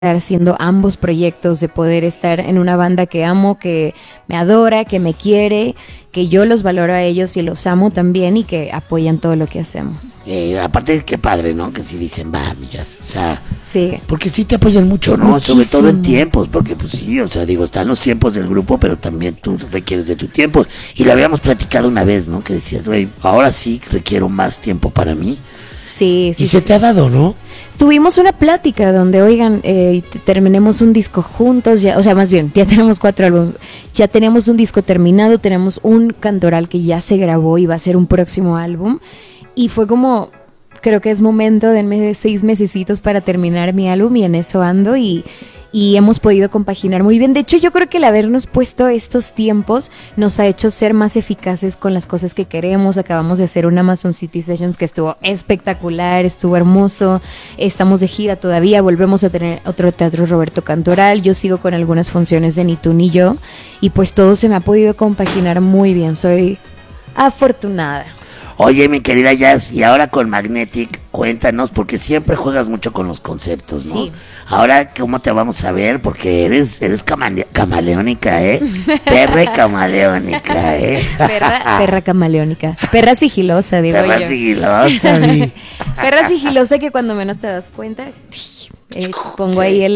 haciendo ambos proyectos, de poder estar en una banda que amo, que me adora, que me quiere, que yo los valoro a ellos y los amo también y que apoyan todo lo que hacemos. Aparte, qué padre, ¿no? Que si dicen, va, millas, o sea, sí, porque sí te apoyan mucho, ¿no? Muchísimo. Sobre todo en tiempos, porque pues sí, o sea, digo, están los tiempos del grupo, pero también tú requieres de tu tiempo. Y lo habíamos platicado una vez, ¿no? Que decías, güey, ahora sí requiero más tiempo para mí. Sí, sí. Y se te ha dado, ¿no? Tuvimos una plática donde, oigan, terminemos un disco juntos, ya, o sea, más bien, ya tenemos 4 álbumes, ya tenemos un disco terminado, tenemos un cantoral que ya se grabó y va a ser un próximo álbum, y fue como, creo que es momento, denme 6 mesecitos para terminar mi álbum, y en eso ando, y hemos podido compaginar muy bien. De hecho, yo creo que el habernos puesto estos tiempos nos ha hecho ser más eficaces con las cosas que queremos. Acabamos de hacer un Amazon City Sessions que estuvo espectacular, estuvo hermoso. Estamos de gira todavía, volvemos a tener otro teatro Roberto Cantoral. Yo sigo con algunas funciones de Ni tú ni yo, y pues todo se me ha podido compaginar muy bien. Soy afortunada. Oye, mi querida Jazz, y ahora con Magnetic, cuéntanos, porque siempre juegas mucho con los conceptos, ¿no? Sí. Ahora, ¿cómo te vamos a ver? Porque eres camaleónica, ¿eh? Perra camaleónica, ¿eh? Perra camaleónica. Perra sigilosa, digo Perra yo. sigilosa, Perra sigilosa que cuando menos te das cuenta, pongo Sí. ahí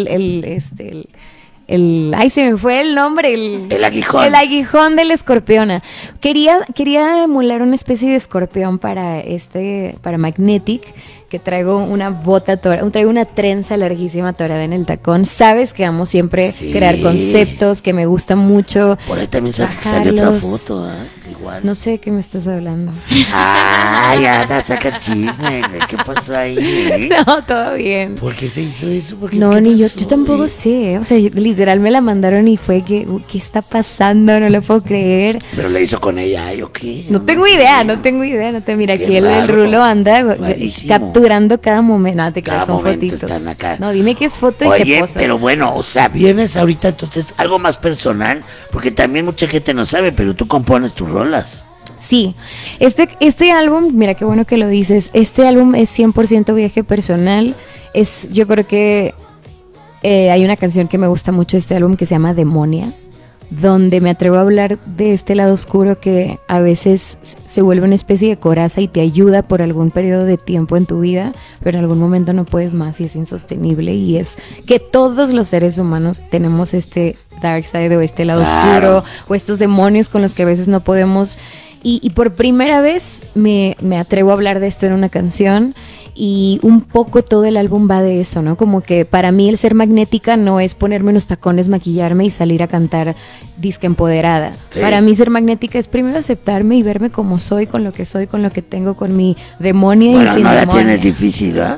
ay, se me fue el nombre, El aguijón. El aguijón de la escorpiona. Quería emular una especie de escorpión para Magnetic, que traigo una bota traigo una trenza larguísima atorada en el tacón. Sabes que amo siempre crear conceptos, que me gusta mucho. Por ahí también salió otra foto, ¿eh? Igual. No sé de qué me estás hablando. Ay, anda, saca chisme, güey. ¿Qué pasó ahí, eh? No, todo bien. ¿Por qué se hizo eso? No, ni yo tampoco sé. O sea, literal me la mandaron y fue que, ¿qué está pasando? No lo puedo creer. Pero le hizo con ella, ¿ay o qué? No tengo idea. Mira, Qué aquí el raro, rulo anda rarísimo. capturando cada momento. No, te Cada creas, son momento fotitos. están acá. No, dime qué es foto y Oye, qué poso. pero bueno, o sea, vienes ahorita entonces algo más personal, porque también mucha gente no sabe, pero tú compones tus rolas. Sí, este álbum, mira qué bueno que lo dices, este álbum es 100% viaje personal. Yo creo que hay una canción que me gusta mucho de este álbum que se llama Demonia, donde me atrevo a hablar de este lado oscuro que a veces se vuelve una especie de coraza y te ayuda por algún periodo de tiempo en tu vida, pero en algún momento no puedes más y es insostenible, y es que todos los seres humanos tenemos este dark side o este lado oscuro o estos demonios con los que a veces no podemos, y por primera vez me atrevo a hablar de esto en una canción. Y un poco todo el álbum va de eso, ¿no? Como que para mí el ser magnética no es ponerme unos tacones, maquillarme y salir a cantar disque empoderada. Sí. Para mí ser magnética es primero aceptarme y verme como soy, con lo que soy, con lo que tengo, con mi demonia y Bueno, sin no la demonia. tienes difícil, ¿verdad?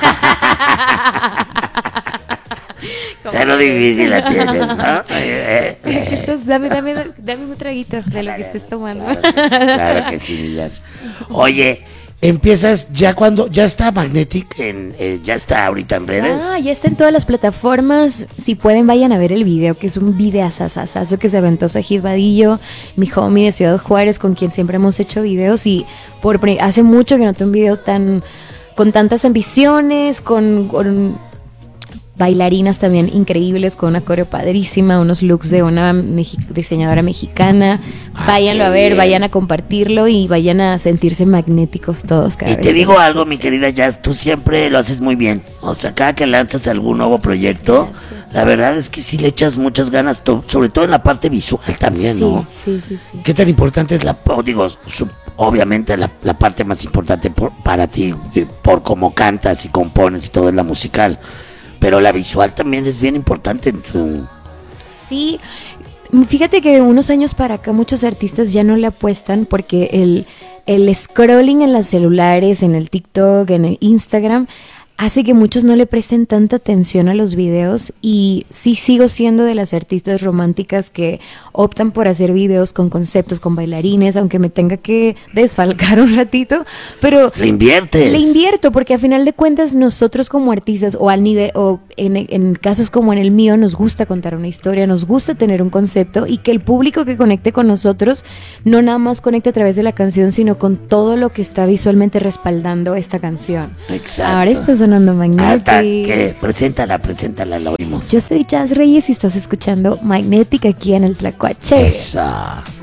Cero difícil la tienes, ¿no? Entonces, dame un traguito de lo que estés tomando. Claro que sí, Millas. Oye, empiezas ya cuando ya está Magnetic, ya está ahorita en redes. Ya está en todas las plataformas. Si pueden, vayan a ver el video, que es un videazazazazo que se aventó Sajid Vadillo, mi homie de Ciudad Juárez, con quien siempre hemos hecho videos, y hace mucho que no tengo un video con tantas ambiciones, con bailarinas también increíbles, con una coreo padrísima, unos looks de una diseñadora mexicana. Váyanlo a ver, vayan a compartirlo y vayan a sentirse magnéticos todos cada Y vez te que digo lo algo, mi escuchen. querida Jazz, tú siempre lo haces muy bien. O sea, cada que lanzas algún nuevo proyecto, la verdad es que sí le echas muchas ganas, sobre todo en la parte visual también, Sí, ¿no? sí. ¿Qué tan importante es obviamente la parte más importante para ti, por cómo cantas y compones y todo, es la musical? Pero la visual también es bien importante en tu... Sí, fíjate que de unos años para acá muchos artistas ya no le apuestan porque el scrolling en los celulares, en el TikTok, en el Instagram, hace que muchos no le presten tanta atención a los videos, y sí sigo siendo de las artistas románticas que optan por hacer videos con conceptos, con bailarines, aunque me tenga que desfalcar un ratito, pero Le inviertes. le invierto porque a final de cuentas nosotros como artistas o al nivel o en casos como en el mío nos gusta contar una historia, nos gusta tener un concepto y que el público que conecte con nosotros no nada más conecte a través de la canción, sino con todo lo que está visualmente respaldando esta canción. Exacto. Ahora está sonando Magnetic. ¿Qué? Preséntala, la oímos. Yo soy Jazz Reyes y estás escuchando Magnetic aquí en el Tlacuache. Esa.